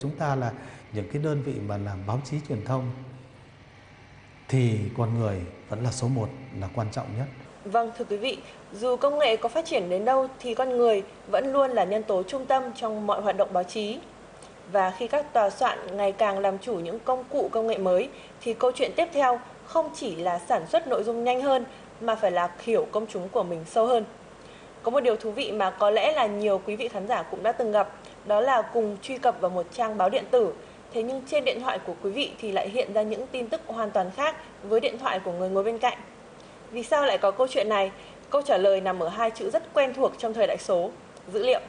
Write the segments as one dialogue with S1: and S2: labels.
S1: Chúng ta là những cái đơn vị mà làm báo chí truyền thông thì con người vẫn là số 1, là quan trọng nhất.
S2: Vâng, thưa quý vị, dù công nghệ có phát triển đến đâu thì con người vẫn luôn là nhân tố trung tâm trong mọi hoạt động báo chí. Và khi các tòa soạn ngày càng làm chủ những công cụ công nghệ mới thì câu chuyện tiếp theo không chỉ là sản xuất nội dung nhanh hơn mà phải là hiểu công chúng của mình sâu hơn. Có một điều thú vị mà có lẽ là nhiều quý vị khán giả cũng đã từng gặp, đó là cùng truy cập vào một trang báo điện tử. Thế nhưng trên điện thoại của quý vị thì lại hiện ra những tin tức hoàn toàn khác với điện thoại của người ngồi bên cạnh. Vì sao lại có câu chuyện này? Câu trả lời nằm ở hai chữ rất quen thuộc trong thời đại số: dữ liệu.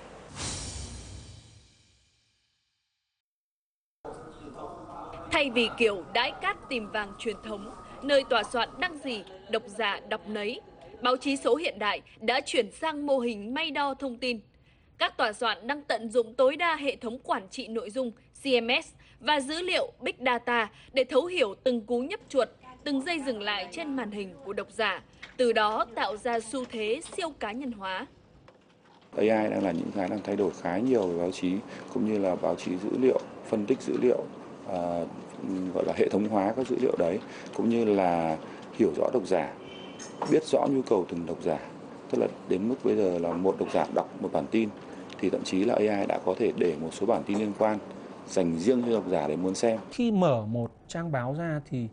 S3: Thay vì kiểu đãi cát tìm vàng truyền thống, nơi tòa soạn đăng gì, độc giả đọc nấy, báo chí số hiện đại đã chuyển sang mô hình may đo thông tin. Các tòa soạn đang tận dụng tối đa hệ thống quản trị nội dung CMS và dữ liệu Big Data để thấu hiểu từng cú nhấp chuột, từng giây dừng lại trên màn hình của độc giả, từ đó tạo ra xu thế siêu cá nhân hóa.
S4: AI đang là những cái đang thay đổi khá nhiều về báo chí, cũng như là báo chí dữ liệu, phân tích dữ liệu, gọi là hệ thống hóa các dữ liệu đấy, cũng như là hiểu rõ độc giả, biết rõ nhu cầu từng độc giả. Tức là đến mức bây giờ là một độc giả đọc một bản tin thì thậm chí là AI đã có thể để một số bản tin liên quan dành riêng cho độc giả để muốn xem.
S5: Khi mở một trang báo ra thì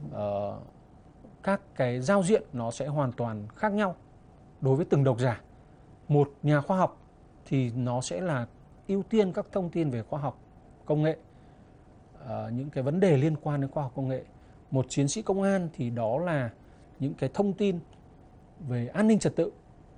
S5: các cái giao diện nó sẽ hoàn toàn khác nhau đối với từng độc giả. Một nhà khoa học thì nó sẽ là ưu tiên các thông tin về khoa học, công nghệ, những cái vấn đề liên quan đến khoa học công nghệ. Một chiến sĩ công an thì đó là những cái thông tin về an ninh trật tự.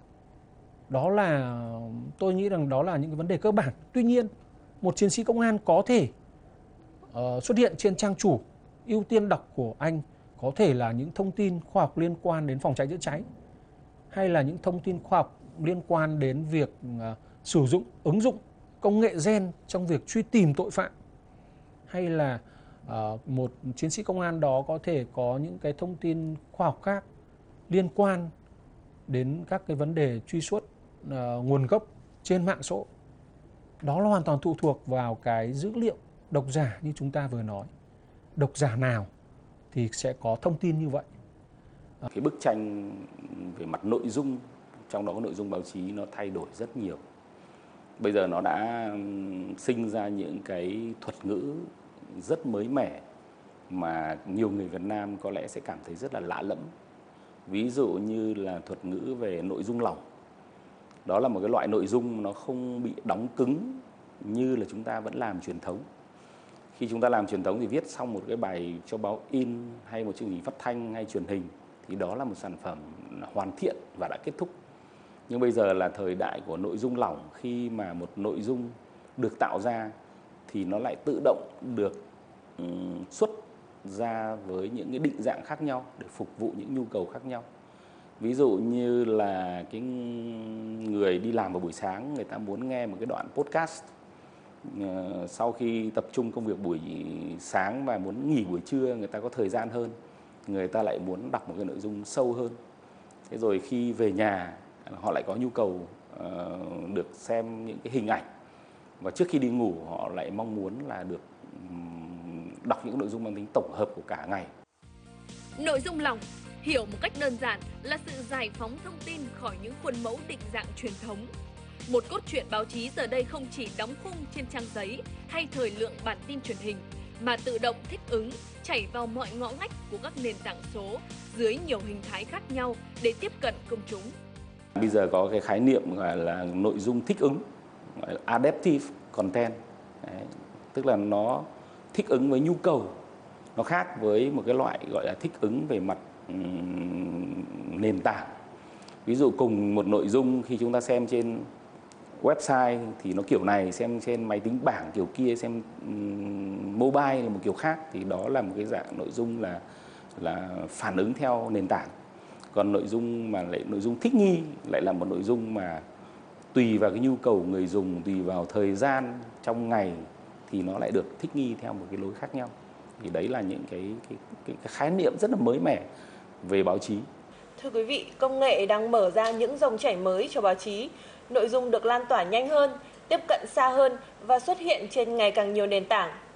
S5: Đó là, tôi nghĩ rằng đó là những cái vấn đề cơ bản. Tuy nhiên, một chiến sĩ công an có thể xuất hiện trên trang chủ ưu tiên đọc của anh có thể là những thông tin khoa học liên quan đến phòng cháy chữa cháy, hay là những thông tin khoa học liên quan đến việc sử dụng, ứng dụng công nghệ gen trong việc truy tìm tội phạm, hay là một chiến sĩ công an đó có thể có những cái thông tin khoa học khác liên quan đến các cái vấn đề truy xuất nguồn gốc trên mạng xã hội. Đó là hoàn toàn phụ thuộc vào cái dữ liệu độc giả như chúng ta vừa nói. Độc giả nào thì sẽ có thông tin như vậy.
S6: Cái bức tranh về mặt nội dung, trong đó có nội dung báo chí, nó thay đổi rất nhiều. Bây giờ nó đã sinh ra những cái thuật ngữ rất mới mẻ mà nhiều người Việt Nam có lẽ sẽ cảm thấy rất là lạ lẫm. Ví dụ như là thuật ngữ về nội dung lỏng. Đó là một cái loại nội dung nó không bị đóng cứng như là chúng ta vẫn làm truyền thống. Khi chúng ta làm truyền thống thì viết xong một cái bài cho báo in hay một chương trình phát thanh hay truyền hình thì đó là một sản phẩm hoàn thiện và đã kết thúc. Nhưng bây giờ là thời đại của nội dung lỏng, khi mà một nội dung được tạo ra thì nó lại tự động được xuất ra với những cái định dạng khác nhau để phục vụ những nhu cầu khác nhau. Ví dụ như là cái người đi làm vào buổi sáng, người ta muốn nghe một cái đoạn podcast. Sau khi tập trung công việc buổi sáng và muốn nghỉ buổi trưa, người ta có thời gian hơn, người ta lại muốn đọc một cái nội dung sâu hơn. Thế rồi khi về nhà, họ lại có nhu cầu được xem những cái hình ảnh. Và trước khi đi ngủ, họ lại mong muốn là được đọc những nội dung mang tính tổng hợp của cả ngày.
S3: Nội dung lỏng, hiểu một cách đơn giản, là sự giải phóng thông tin khỏi những khuôn mẫu định dạng truyền thống. Một cốt truyện báo chí giờ đây không chỉ đóng khung trên trang giấy hay thời lượng bản tin truyền hình, mà tự động thích ứng, chảy vào mọi ngõ ngách của các nền tảng số dưới nhiều hình thái khác nhau để tiếp cận công chúng.
S6: Bây giờ có cái khái niệm gọi là nội dung thích ứng, gọi là adaptive content. Đấy, tức là nó thích ứng với nhu cầu. Nó khác với một cái loại gọi là thích ứng về mặt nền tảng. Ví dụ cùng một nội dung khi chúng ta xem trên website thì nó kiểu này, xem trên máy tính bảng kiểu kia, xem mobile là một kiểu khác, thì đó là một cái dạng nội dung là phản ứng theo nền tảng. Còn nội dung mà lại nội dung thích nghi lại là một nội dung mà tùy vào cái nhu cầu người dùng, tùy vào thời gian trong ngày thì nó lại được thích nghi theo một cái lối khác nhau. Thì đấy là những cái khái niệm rất là mới mẻ về báo chí.
S2: Thưa quý vị, công nghệ đang mở ra những dòng chảy mới cho báo chí. Nội dung được lan tỏa nhanh hơn, tiếp cận xa hơn và xuất hiện trên ngày càng nhiều nền tảng.